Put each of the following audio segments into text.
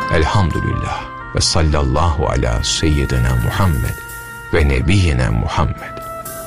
Elhamdülillah ve sallallahu ala seyyidina Muhammed ve nebiyyina Muhammed.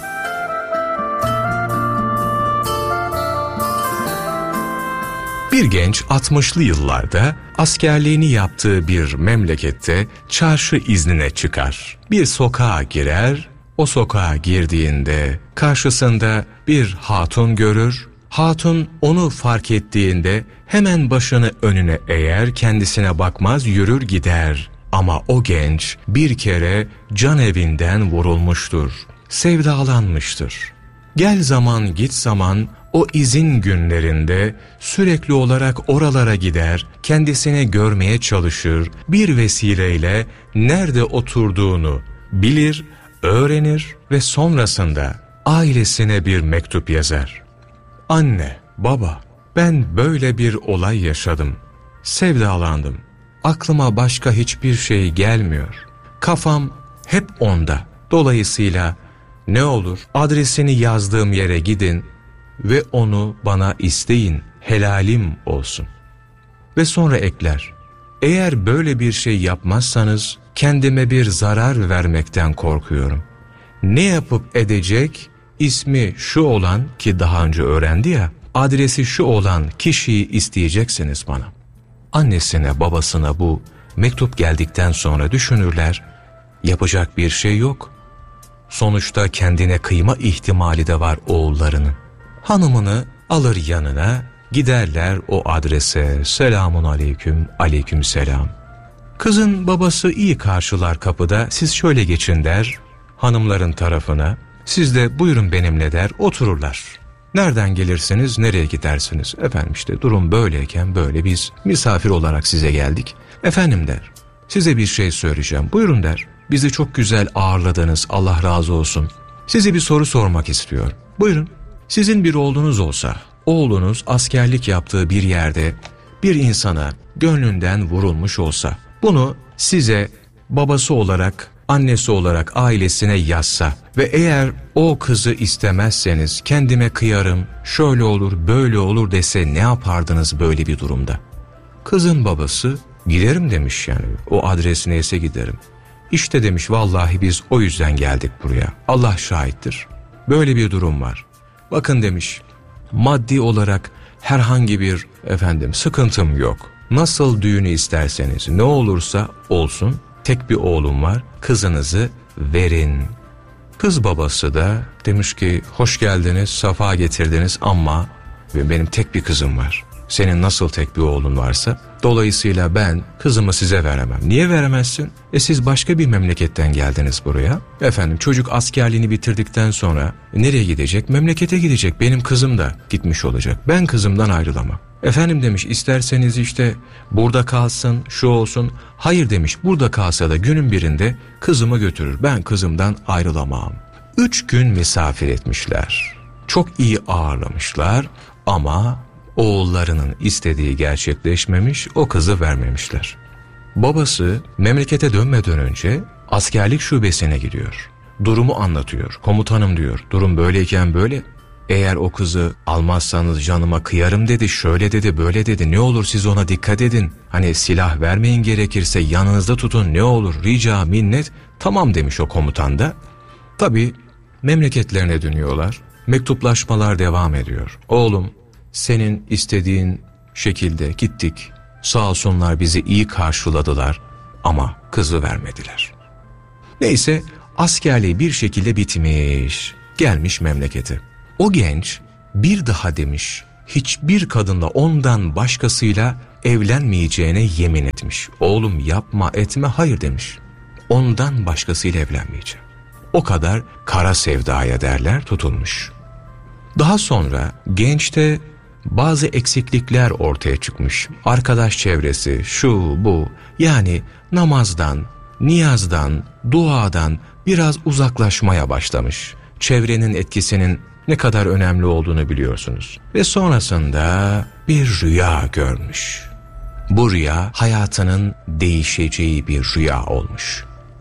Bir genç 60'lı yıllarda askerliğini yaptığı bir memlekette çarşı iznine çıkar. Bir sokağa girer, o sokağa girdiğinde karşısında bir hatun görür. Hatun onu fark ettiğinde hemen başını önüne eğer, kendisine bakmaz, yürür gider. Ama o genç bir kere can evinden vurulmuştur, sevdalanmıştır. Gel zaman git zaman o izin günlerinde sürekli olarak oralara gider, kendisini görmeye çalışır, bir vesileyle nerede oturduğunu bilir, öğrenir ve sonrasında ailesine bir mektup yazar. Anne, baba, ben böyle bir olay yaşadım, sevdalandım, aklıma başka hiçbir şey gelmiyor, kafam hep onda, dolayısıyla ne olur adresini yazdığım yere gidin ve onu bana isteyin, helalim olsun. Ve sonra ekler, eğer böyle bir şey yapmazsanız kendime bir zarar vermekten korkuyorum. Ne yapıp edecek, ismi şu olan, ki daha önce öğrendi ya, adresi şu olan kişiyi isteyeceksiniz bana. Annesine babasına bu mektup geldikten sonra düşünürler, yapacak bir şey yok. Sonuçta kendine kıyma ihtimali de var oğullarının. Hanımını alır yanına, giderler o adrese, selamun aleyküm, aleyküm selam. Kızın babası iyi karşılar kapıda, siz şöyle geçin der, hanımların tarafına, siz de buyurun benimle der, otururlar. Nereden gelirsiniz, nereye gidersiniz? Efendim işte durum böyleyken böyle, biz misafir olarak size geldik. Efendim der, size bir şey söyleyeceğim, buyurun der. Bizi çok güzel ağırladınız, Allah razı olsun. Size bir soru sormak istiyorum. Buyurun. Sizin bir oğlunuz olsa, oğlunuz askerlik yaptığı bir yerde bir insana gönlünden vurulmuş olsa, bunu size babası olarak, annesi olarak ailesine yazsa ve eğer o kızı istemezseniz kendime kıyarım, şöyle olur, böyle olur dese ne yapardınız böyle bir durumda? Kızın babası giderim demiş, yani o adres neyse giderim. İşte demiş, vallahi biz o yüzden geldik buraya. Allah şahittir. Böyle bir durum var. Bakın demiş, maddi olarak herhangi bir sıkıntım yok. Nasıl düğünü isterseniz, ne olursa olsun, tek bir oğlum var, kızınızı verin. Kız babası da demiş ki, hoş geldiniz, safa getirdiniz ama benim tek bir kızım var. Senin nasıl tek bir oğlun varsa, dolayısıyla ben kızımı size veremem. Niye veremezsin? Siz başka bir memleketten geldiniz buraya. Çocuk askerliğini bitirdikten sonra nereye gidecek? Memlekete gidecek. Benim kızım da gitmiş olacak. Ben kızımdan ayrılamam. Demiş, isterseniz işte burada kalsın, şu olsun. Hayır demiş, burada kalsa da günün birinde kızımı götürür. Ben kızımdan ayrılamam. 3 gün misafir etmişler. Çok iyi ağırlamışlar ama oğullarının istediği gerçekleşmemiş, o kızı vermemişler. Babası memlekete dönmeden önce askerlik şubesine gidiyor. Durumu anlatıyor. Komutanım diyor, durum böyleyken böyle. Eğer o kızı almazsanız canıma kıyarım dedi, şöyle dedi, böyle dedi. Ne olur siz ona dikkat edin. Silah vermeyin, gerekirse yanınızda tutun, ne olur, rica, minnet. Tamam demiş o komutan da. Tabii memleketlerine dönüyorlar. Mektuplaşmalar devam ediyor. Oğlum, senin istediğin şekilde gittik. Sağ olsunlar, bizi iyi karşıladılar ama kızı vermediler. Neyse, askerliği bir şekilde bitmiş. Gelmiş memlekete. O genç bir daha demiş, hiçbir kadınla ondan başkasıyla evlenmeyeceğine yemin etmiş. Oğlum yapma etme, hayır demiş. Ondan başkasıyla evlenmeyeceğim. O kadar kara sevdaya derler tutulmuş. Daha sonra gençte bazı eksiklikler ortaya çıkmış. Arkadaş çevresi, şu bu, yani namazdan, niyazdan, duadan biraz uzaklaşmaya başlamış. Çevrenin etkisinin ne kadar önemli olduğunu biliyorsunuz. Ve sonrasında bir rüya görmüş. Bu rüya hayatının değişeceği bir rüya olmuş.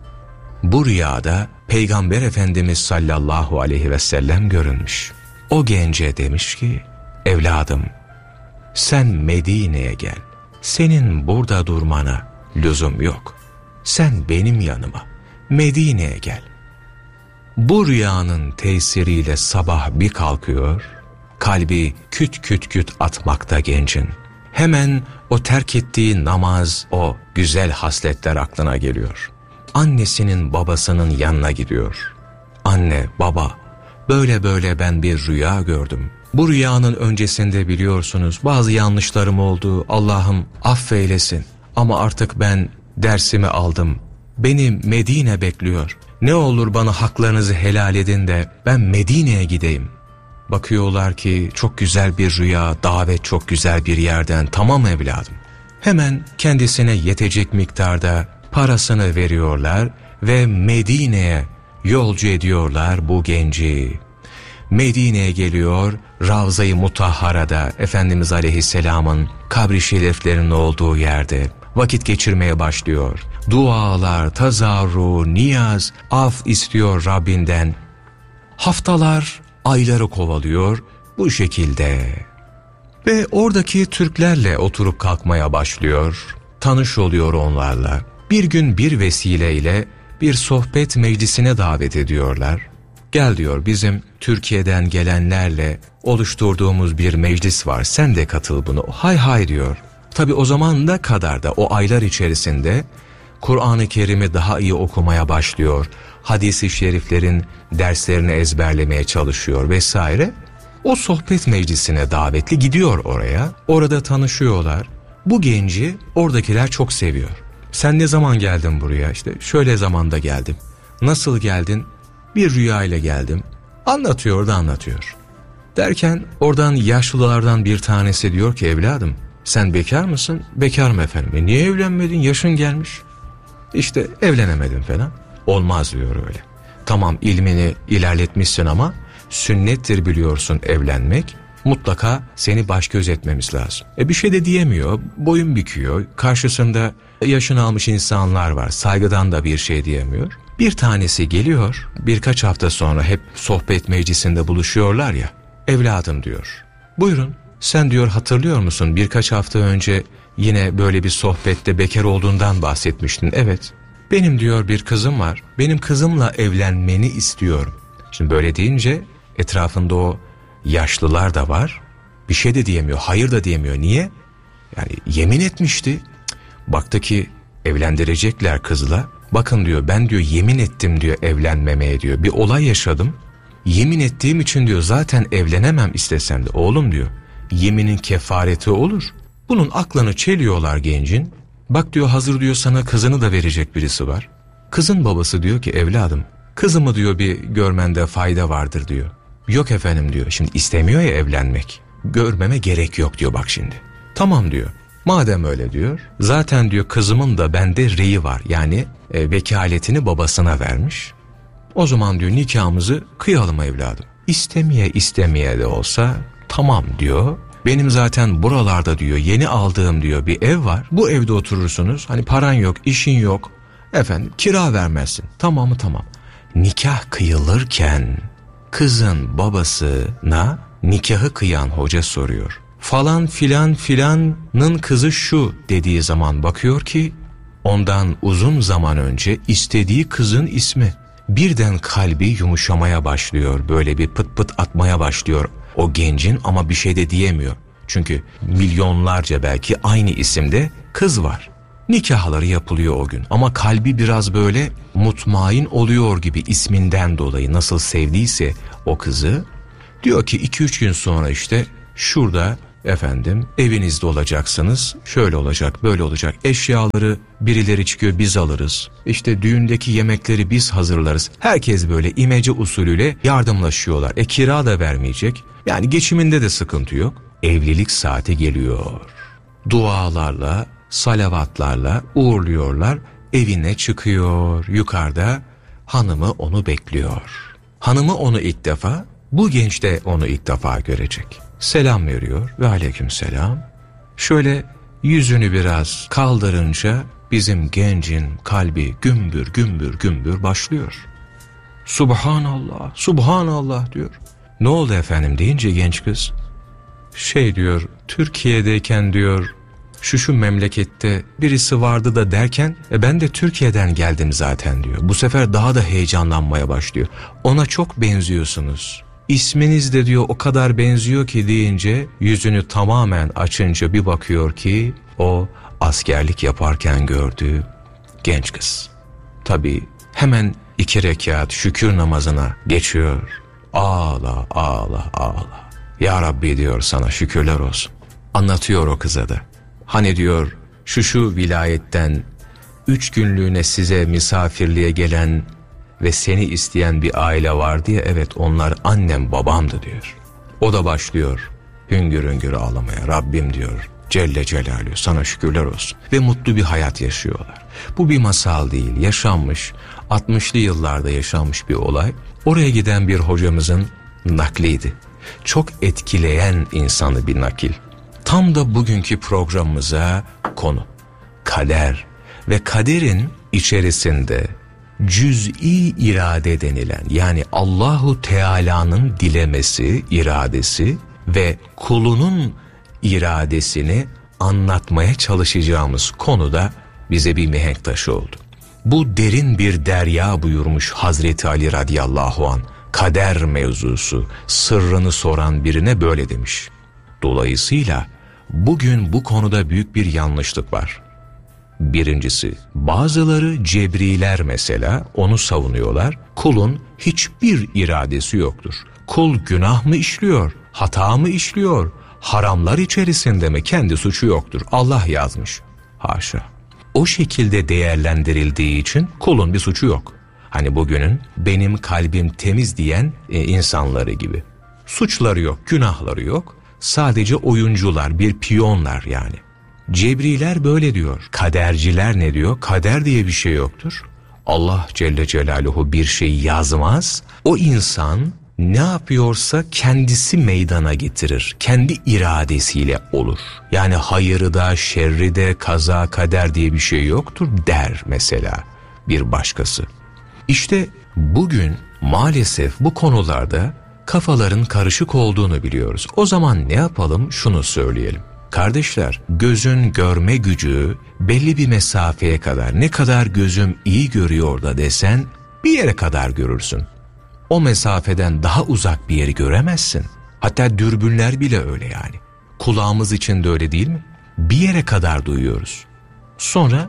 Bu rüyada Peygamber Efendimiz sallallahu aleyhi ve sellem görünmüş. O gence demiş ki, evladım sen Medine'ye gel. Senin burada durmana lüzum yok. Sen benim yanıma, Medine'ye gel. Bu rüyanın tesiriyle sabah bir kalkıyor, kalbi küt küt küt atmakta gencin. Hemen o terk ettiği namaz, o güzel hasletler aklına geliyor. Annesinin babasının yanına gidiyor. Anne, baba, böyle böyle ben bir rüya gördüm. Bu rüyanın öncesinde biliyorsunuz bazı yanlışlarım oldu. Allah'ım affeylesin. Ama artık ben dersimi aldım. Beni Medine bekliyor. Ne olur bana haklarınızı helal edin de ben Medine'ye gideyim. Bakıyorlar ki çok güzel bir rüya, davet çok güzel bir yerden. Tamam evladım. Hemen kendisine yetecek miktarda parasını veriyorlar ve Medine'ye yolcu ediyorlar bu genci. Medine'ye geliyor, Ravza-i Mutahhara'da Efendimiz Aleyhisselam'ın kabri şeriflerinin olduğu yerde vakit geçirmeye başlıyor. Dualar, tazarru, niyaz, af istiyor Rabbinden. Haftalar, ayları kovalıyor bu şekilde. Ve oradaki Türklerle oturup kalkmaya başlıyor. Tanış oluyor onlarla. Bir gün bir vesileyle bir sohbet meclisine davet ediyorlar. Gel diyor, bizim Türkiye'den gelenlerle oluşturduğumuz bir meclis var. Sen de katıl buna. Hay hay diyor. Tabi o zamana kadar da o aylar içerisinde Kur'an-ı Kerim'i daha iyi okumaya başlıyor. Hadis-i şeriflerin derslerini ezberlemeye çalışıyor vesaire. O sohbet meclisine davetli gidiyor oraya. Orada tanışıyorlar. Bu genci oradakiler çok seviyor. Sen ne zaman geldin buraya? İşte şöyle zamanda geldim. Nasıl geldin? Bir rüya ile geldim. Anlatıyor da anlatıyor. Derken oradan yaşlılardan bir tanesi diyor ki evladım sen bekar mısın? Bekarım efendim. Niye evlenmedin? Yaşın gelmiş. İşte evlenemedim falan. Olmaz diyor öyle. Tamam ilmini ilerletmişsin ama sünnettir biliyorsun evlenmek. Mutlaka seni baş göz etmemiz lazım. Bir şey de diyemiyor. Boyun büküyor. Karşısında yaşını almış insanlar var. Saygıdan da bir şey diyemiyor. Bir tanesi geliyor. Birkaç hafta sonra hep sohbet meclisinde buluşuyorlar ya. Evladım diyor. Buyurun. Sen diyor hatırlıyor musun? Birkaç hafta önce yine böyle bir sohbette bekar olduğundan bahsetmiştin. Evet. Benim diyor bir kızım var. Benim kızımla evlenmeni istiyorum. Şimdi böyle deyince etrafında o yaşlılar da var. Bir şey de diyemiyor. Hayır da diyemiyor. Niye? Yani yemin etmişti. Baktı ki evlendirecekler kızla. Bakın diyor ben diyor yemin ettim diyor evlenmemeye diyor. Bir olay yaşadım. Yemin ettiğim için diyor zaten evlenemem istesem de. Oğlum diyor yeminin kefareti olur. Bunun aklını çeliyorlar gencin. Bak diyor hazır diyor sana kızını da verecek birisi var. Kızın babası diyor ki evladım kızımı diyor bir görmende fayda vardır diyor. Yok efendim diyor. Şimdi istemiyor ya evlenmek. Görmeme gerek yok diyor bak şimdi. Tamam diyor. Madem öyle diyor. Zaten diyor kızımın da bende reyi var. Yani vekaletini babasına vermiş. O zaman diyor nikahımızı kıyalım evladım. İstemeye de olsa tamam diyor. Benim zaten buralarda diyor yeni aldığım diyor bir ev var. Bu evde oturursunuz. Hani paran yok, işin yok. Efendim kira vermezsin. Tamam mı? Tamam. Nikah kıyılırken kızın babasına nikahı kıyan hoca soruyor. Falan filan filanın kızı şu dediği zaman bakıyor ki ondan uzun zaman önce istediği kızın ismi. Birden kalbi yumuşamaya başlıyor. Böyle bir pıt pıt atmaya başlıyor o gencin ama bir şey de diyemiyor. Çünkü milyonlarca belki aynı isimde kız var. Nikahları yapılıyor o gün ama kalbi biraz böyle mutmain oluyor gibi isminden dolayı nasıl sevdiyse o kızı. Diyor ki 2-3 gün sonra işte şurada efendim evinizde olacaksınız. Şöyle olacak böyle olacak eşyaları birileri çıkıyor biz alırız. İşte düğündeki yemekleri biz hazırlarız. Herkes böyle imece usulüyle yardımlaşıyorlar. Kira da vermeyecek. Yani geçiminde de sıkıntı yok. Evlilik saati geliyor. Dualarla salavatlarla uğurluyorlar. Evine çıkıyor. Yukarıda hanımı onu bekliyor. Hanımı onu ilk defa, bu genç de onu ilk defa görecek. Selam veriyor ve aleykümselam. Şöyle yüzünü biraz kaldırınca bizim gencin kalbi gümbür gümbür gümbür başlıyor. Subhanallah, Subhanallah diyor. Ne oldu efendim deyince genç kız diyor Türkiye'deyken diyor şu memlekette birisi vardı da derken ben de Türkiye'den geldim zaten diyor. Bu sefer daha da heyecanlanmaya başlıyor. Ona çok benziyorsunuz. İsminiz de diyor o kadar benziyor ki deyince yüzünü tamamen açınca bir bakıyor ki o askerlik yaparken gördüğü genç kız. Tabii hemen 2 rekat şükür namazına geçiyor. Ağla ağla ağla. Ya Rabbi diyor sana şükürler olsun. Anlatıyor o kıza da. Hani diyor şu vilayetten 3 günlüğüne size misafirliğe gelen ve seni isteyen bir aile var diye, evet onlar annem babamdı diyor. O da başlıyor hüngür hüngür ağlamaya. Rabbim diyor Celle Celaluhu sana şükürler olsun. Ve mutlu bir hayat yaşıyorlar. Bu bir masal değil, yaşanmış, 60'lı yıllarda yaşanmış bir olay. Oraya giden bir hocamızın nakliydi. Çok etkileyen insanı bir nakil. Tam da bugünkü programımıza konu. Kader ve kaderin içerisinde cüz'i irade denilen, yani Allahu Teala'nın dilemesi, iradesi ve kulunun iradesini anlatmaya çalışacağımız konuda bize bir mihenk taşı oldu. Bu derin bir derya buyurmuş Hazreti Ali radıyallahu anh. Kader mevzusu sırrını soran birine böyle demiş. Dolayısıyla bugün bu konuda büyük bir yanlışlık var. Birincisi, bazıları cebriler mesela onu savunuyorlar. Kulun hiçbir iradesi yoktur. Kul günah mı işliyor, hata mı işliyor, haramlar içerisinde mi, kendi suçu yoktur. Allah yazmış. Haşa. O şekilde değerlendirildiği için kulun bir suçu yok. Hani bugünün benim kalbim temiz diyen insanları gibi. Suçları yok, günahları yok. Sadece oyuncular, bir piyonlar yani. Cebriler böyle diyor. Kaderciler ne diyor? Kader diye bir şey yoktur. Allah Celle Celaluhu bir şey yazmaz. O insan ne yapıyorsa kendisi meydana getirir. Kendi iradesiyle olur. Yani hayırı da şerri de kaza kader diye bir şey yoktur der mesela bir başkası. İşte bugün maalesef bu konularda kafaların karışık olduğunu biliyoruz. O zaman ne yapalım? Şunu söyleyelim. Kardeşler, gözün görme gücü belli bir mesafeye kadar, ne kadar gözüm iyi görüyor da desen bir yere kadar görürsün. O mesafeden daha uzak bir yeri göremezsin. Hatta dürbünler bile öyle yani. Kulağımız için de öyle değil mi? Bir yere kadar duyuyoruz. Sonra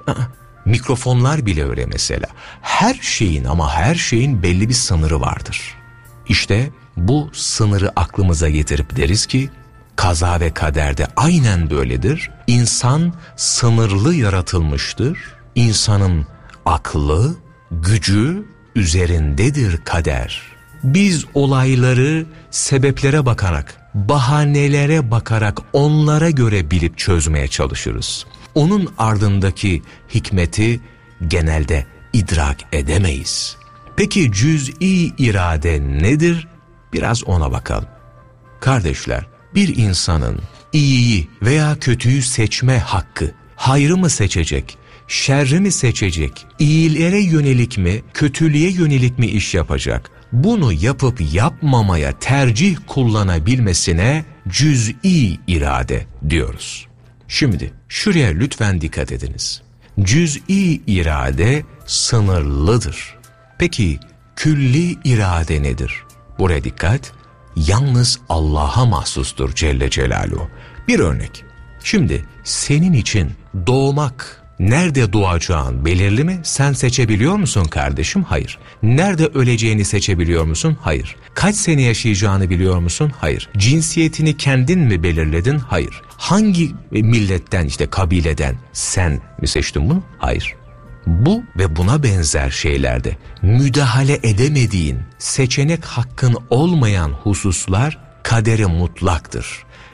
mikrofonlar bile öyle mesela. Her şeyin ama her şeyin belli bir sınırı vardır. İşte bu sınırı aklımıza getirip deriz ki kaza ve kaderde aynen böyledir. İnsan sınırlı yaratılmıştır. İnsanın aklı, gücü üzerindedir kader. Biz olayları sebeplere bakarak, bahanelere bakarak onlara göre bilip çözmeye çalışırız. Onun ardındaki hikmeti genelde idrak edemeyiz. Peki cüz'i irade nedir? Biraz ona bakalım. Kardeşler, bir insanın iyiyi veya kötüyü seçme hakkı, hayrı mı seçecek, şerri mi seçecek, iyilere yönelik mi, kötülüğe yönelik mi iş yapacak, bunu yapıp yapmamaya tercih kullanabilmesine cüz'i irade diyoruz. Şimdi şuraya lütfen dikkat ediniz. Cüz'i irade sınırlıdır. Peki külli irade nedir? Buraya dikkat. Yalnız Allah'a mahsustur Celle Celaluhu. Bir örnek. Şimdi senin için doğmak, nerede doğacağın belirli mi? Sen seçebiliyor musun kardeşim? Hayır. Nerede öleceğini seçebiliyor musun? Hayır. Kaç sene yaşayacağını biliyor musun? Hayır. Cinsiyetini kendin mi belirledin? Hayır. Hangi milletten, işte kabileden sen mi seçtin bunu? Hayır. Bu ve buna benzer şeylerde müdahale edemediğin, seçenek hakkın olmayan hususlar kaderi mutlaktır.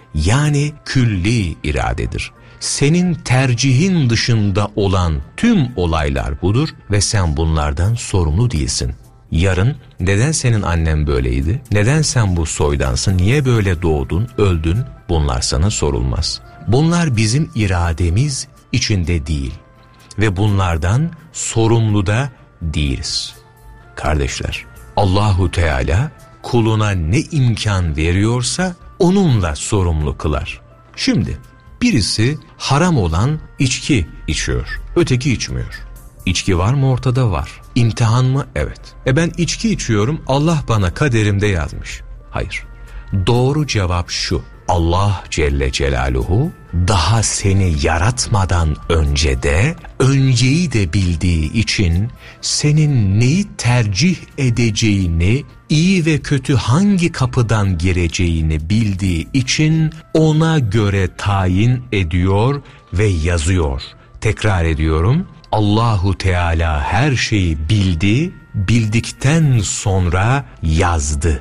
Yani külli iradedir. Senin tercihin dışında olan tüm olaylar budur ve sen bunlardan sorumlu değilsin. Yarın neden senin annen böyleydi? Neden sen bu soydansın? Niye böyle doğdun, öldün? Bunlar sana sorulmaz. Bunlar bizim irademiz içinde değil. Ve bunlardan sorumlu da değiliz. Kardeşler, Allahu Teala kuluna ne imkan veriyorsa onunla sorumlu kılar. Şimdi Birisi haram olan içki içiyor, öteki içmiyor. İçki var mı ortada? Var. İmtihan mı? Evet. Ben içki içiyorum, Allah bana kaderimde yazmış. Hayır. Doğru cevap şu: Allah Celle Celaluhu daha seni yaratmadan önce de önceyi de bildiği için senin neyi tercih edeceğini, iyi ve kötü hangi kapıdan gireceğini bildiği için ona göre tayin ediyor ve yazıyor. Tekrar ediyorum. Allahu Teala her şeyi bildi, bildikten sonra yazdı.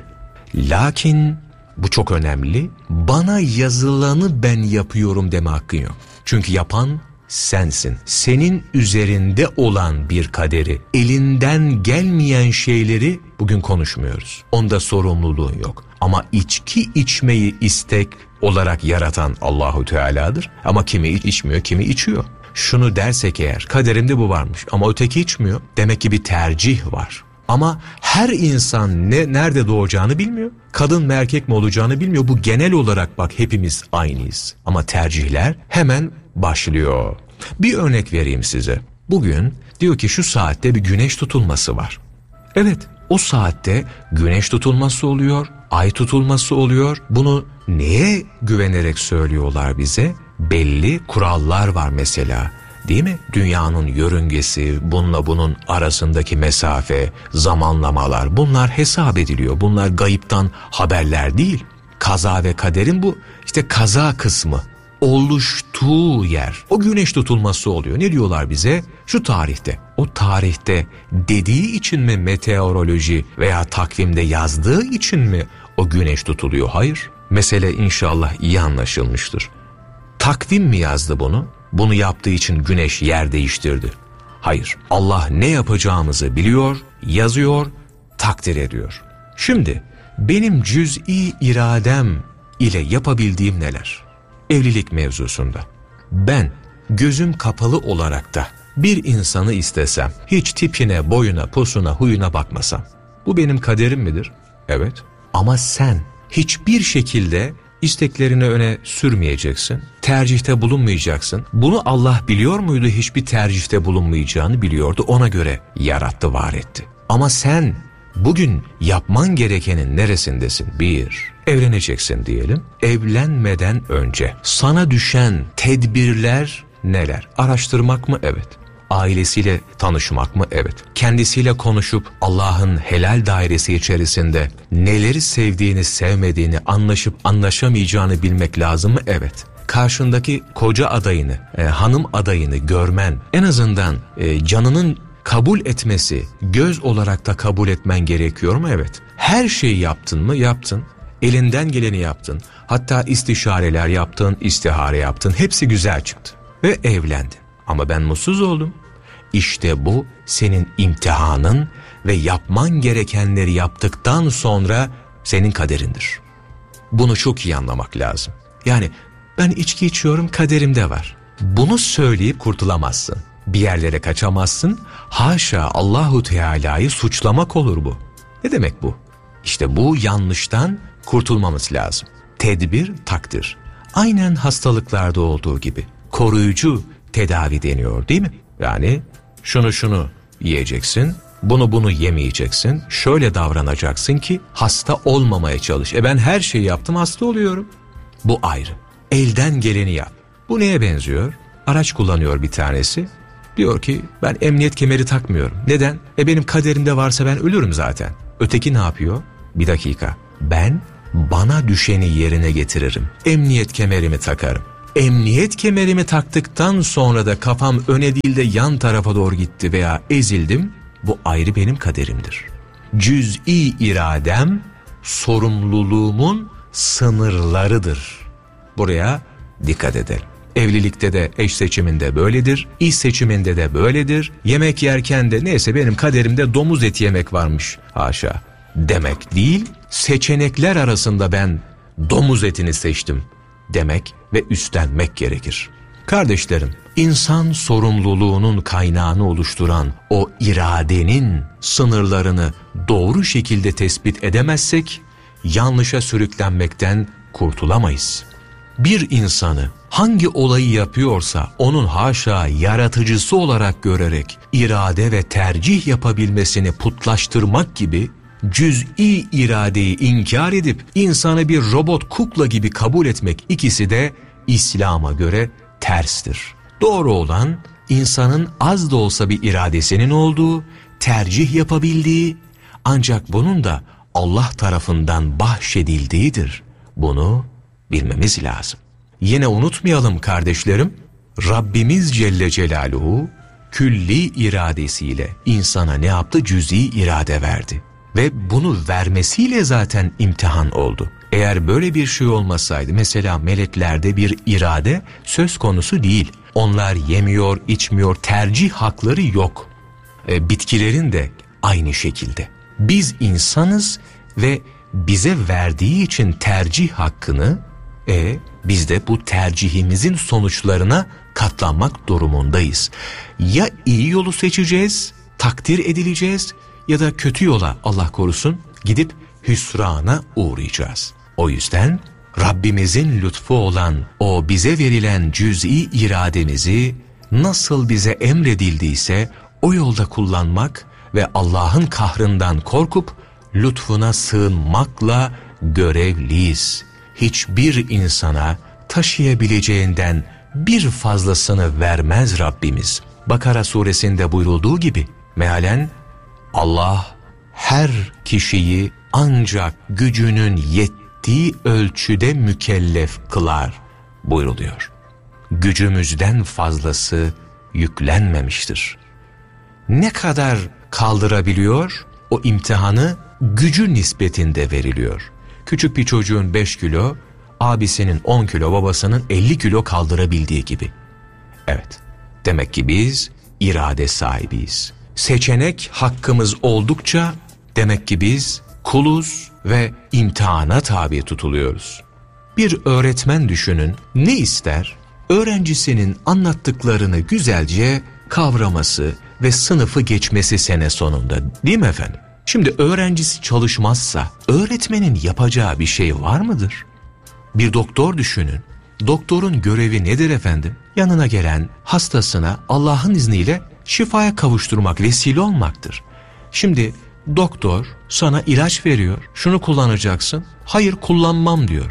Lakin bu çok önemli. Bana yazılanı ben yapıyorum deme hakkın yok. Çünkü yapan sensin. Senin üzerinde olan bir kaderi, elinden gelmeyen şeyleri bugün konuşmuyoruz. Onda sorumluluğun yok. Ama içki içmeyi istek olarak yaratan Allahu Teala'dır. Ama kimi içmiyor, kimi içiyor. Şunu dersek eğer, kaderimde bu varmış ama öteki içmiyor. Demek ki bir tercih var. Ama her insan nerede doğacağını bilmiyor. Kadın mı erkek mi olacağını bilmiyor. Bu genel olarak bak, hepimiz aynıyız. Ama tercihler hemen başlıyor. Bir örnek vereyim size. Bugün diyor ki şu saatte bir güneş tutulması var. Evet, o saatte güneş tutulması oluyor, ay tutulması oluyor. Bunu neye güvenerek söylüyorlar bize? Belli kurallar var mesela. Değil mi? Dünyanın yörüngesi, bununla bunun arasındaki mesafe, zamanlamalar, bunlar hesap ediliyor. Bunlar gayiptan haberler değil. Kaza ve kaderin bu işte kaza kısmı, oluştuğu yer. O güneş tutulması oluyor. Ne diyorlar bize? Şu tarihte. O tarihte dediği için mi meteoroloji veya takvimde yazdığı için mi o güneş tutuluyor? Hayır. Mesele inşallah iyi anlaşılmıştır. Takvim mi yazdı bunu? Bunu yaptığı için güneş yer değiştirdi. Hayır. Allah ne yapacağımızı biliyor, yazıyor, takdir ediyor. Şimdi benim cüz'i iradem ile yapabildiğim neler? Evlilik mevzusunda. Ben gözüm kapalı olarak da bir insanı istesem, hiç tipine, boyuna, posuna, huyuna bakmasam, bu benim kaderim midir? Evet. Ama sen hiçbir şekilde isteklerini öne sürmeyeceksin, tercihte bulunmayacaksın. Bunu Allah biliyor muydu? Hiçbir tercihte bulunmayacağını biliyordu. Ona göre yarattı, var etti. Ama sen bugün yapman gerekenin neresindesin? Bir, evleneceksin diyelim. Evlenmeden önce sana düşen tedbirler neler? Araştırmak mı? Evet. Ailesiyle tanışmak mı? Evet. Kendisiyle konuşup Allah'ın helal dairesi içerisinde neleri sevdiğini, sevmediğini, anlaşıp anlaşamayacağını bilmek lazım mı? Evet. Karşındaki koca adayını, hanım adayını görmen, en azından canının kabul etmesi, göz olarak da kabul etmen gerekiyor mu? Evet. Her şeyi yaptın mı? Yaptın. Elinden geleni yaptın. Hatta istişareler yaptın, istihare yaptın. Hepsi güzel çıktı. Ve evlendin. Ama ben mutsuz oldum. İşte bu senin imtihanın ve yapman gerekenleri yaptıktan sonra senin kaderindir. Bunu çok iyi anlamak lazım. Yani ben içki içiyorum, kaderimde var. Bunu söyleyip kurtulamazsın. Bir yerlere kaçamazsın. Haşa, Allahu Teala'yı suçlamak olur bu. Ne demek bu? İşte bu yanlıştan kurtulmamız lazım. Tedbir, takdir. Aynen hastalıklarda olduğu gibi. Koruyucu tedavi deniyor değil mi? Yani şunu yiyeceksin, bunu yemeyeceksin, şöyle davranacaksın ki hasta olmamaya çalış. Ben her şeyi yaptım, hasta oluyorum. Bu ayrı. Elden geleni yap. Bu neye benziyor? Araç kullanıyor bir tanesi. Diyor ki ben emniyet kemeri takmıyorum. Neden? Benim kaderimde varsa ben ölürüm zaten. Öteki ne yapıyor? Bir dakika. Ben bana düşeni yerine getiririm. Emniyet kemerimi takarım. Emniyet kemerimi taktıktan sonra da kafam öne değil de yan tarafa doğru gitti veya ezildim. Bu ayrı benim kaderimdir. Cüz'i iradem sorumluluğumun sınırlarıdır. Buraya dikkat edelim. Evlilikte de, eş seçiminde böyledir, iş seçiminde de böyledir. Yemek yerken de neyse benim kaderimde domuz eti yemek varmış, haşa demek değil. Seçenekler arasında ben domuz etini seçtim demek ve üstlenmek gerekir. Kardeşlerim, insan sorumluluğunun kaynağını oluşturan o iradenin sınırlarını doğru şekilde tespit edemezsek yanlışa sürüklenmekten kurtulamayız. bir insanı hangi olayı yapıyorsa onun haşa yaratıcısı olarak görerek irade ve tercih yapabilmesini putlaştırmak gibi, cüz'i iradeyi inkar edip insanı bir robot kukla gibi kabul etmek, ikisi de İslam'a göre terstir. Doğru olan insanın az da olsa bir iradesinin olduğu, tercih yapabildiği, ancak bunun da Allah tarafından bahşedildiğidir. Bunu bilmemiz lazım. Yine unutmayalım kardeşlerim, Rabbimiz Celle Celaluhu külli iradesiyle insana ne yaptı? Cüz'i irade verdi. Ve bunu vermesiyle zaten imtihan oldu. Eğer böyle bir şey olmasaydı, mesela meleklerde bir irade söz konusu değil. Onlar yemiyor, içmiyor, tercih hakları yok. Bitkilerin de aynı şekilde. Biz insanız ve bize verdiği için tercih hakkını, biz de bu tercihimizin sonuçlarına katlanmak durumundayız. Ya iyi yolu seçeceğiz, takdir edileceğiz, ya da kötü yola, Allah korusun, gidip hüsrana uğrayacağız. O yüzden Rabbimizin lütfu olan o bize verilen cüz'i irademizi nasıl bize emredildiyse o yolda kullanmak ve Allah'ın kahrından korkup lütfuna sığınmakla görevliyiz. Hiçbir insana taşıyabileceğinden bir fazlasını vermez Rabbimiz. Bakara suresinde buyurulduğu gibi mealen Allah her kişiyi ancak gücünün yettiği ölçüde mükellef kılar buyruluyor. Gücümüzden fazlası yüklenmemiştir. Ne kadar kaldırabiliyor? O imtihanı gücü nispetinde veriliyor. Küçük bir çocuğun 5 kilo, abisinin 10 kilo, babasının 50 kilo kaldırabildiği gibi. Evet, demek ki biz irade sahibiyiz. Seçenek hakkımız oldukça demek ki biz kuluz ve imtihana tabi tutuluyoruz. Bir öğretmen düşünün, ne ister? Öğrencisinin anlattıklarını güzelce kavraması ve sınıfı geçmesi sene sonunda, değil mi efendim? Şimdi öğrencisi çalışmazsa öğretmenin yapacağı bir şey var mıdır? Bir doktor düşünün. Doktorun görevi nedir efendim? Yanına gelen hastasına Allah'ın izniyle şifaya kavuşturmak, vesile olmaktır. Şimdi doktor sana ilaç veriyor. Şunu kullanacaksın. Hayır, kullanmam diyor.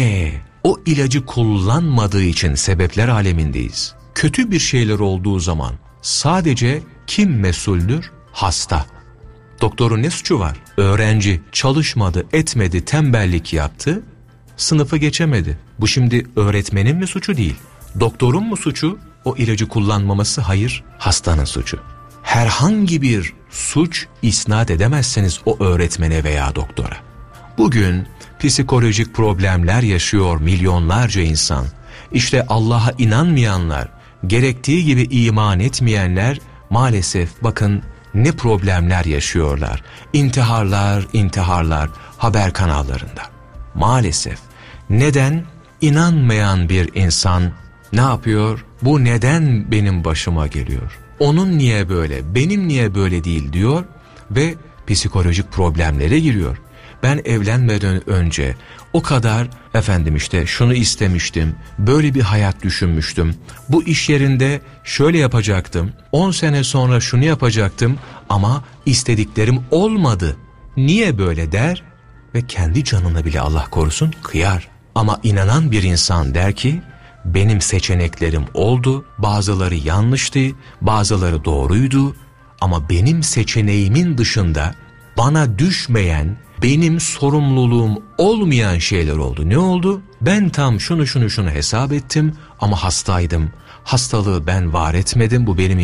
O ilacı kullanmadığı için sebepler alemindeyiz. Kötü bir şeyler olduğu zaman sadece kim mesuldür? Hasta. Doktorun ne suçu var? Öğrenci çalışmadı, etmedi, tembellik yaptı, sınıfı geçemedi. Bu şimdi öğretmenin mi suçu değil? Doktorun mu suçu? O ilacı kullanmaması? Hayır, hastanın suçu. Herhangi bir suç isnat edemezseniz o öğretmene veya doktora. Bugün psikolojik problemler yaşıyor milyonlarca insan. İşte Allah'a inanmayanlar, gerektiği gibi iman etmeyenler maalesef bakın ne problemler yaşıyorlar. İntiharlar haber kanallarında. Maalesef. Neden? İnanmayan bir insan ne yapıyor? Bu neden benim başıma geliyor? Onun niye böyle, benim niye böyle değil diyor ve psikolojik problemlere giriyor. Ben evlenmeden önce o kadar işte şunu istemiştim, böyle bir hayat düşünmüştüm, bu iş yerinde şöyle yapacaktım, 10 sene sonra şunu yapacaktım ama istediklerim olmadı. Niye böyle der ve kendi canına bile Allah korusun kıyar. Ama inanan bir insan der ki benim seçeneklerim oldu, bazıları yanlıştı, bazıları doğruydu ama benim seçeneğimin dışında bana düşmeyen, benim sorumluluğum olmayan şeyler oldu. Ne oldu? Ben tam şunu hesap ettim ama hastaydım. Hastalığı ben var etmedim, bu benim